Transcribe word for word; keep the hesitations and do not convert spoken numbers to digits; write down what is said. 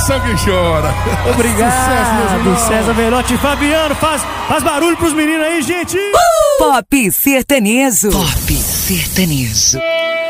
coração que chora. Obrigado, César Velotti e Fabiano. Faz, faz barulho pros meninos aí, gente. Uh! Pop sertanejo. Pop sertanejo.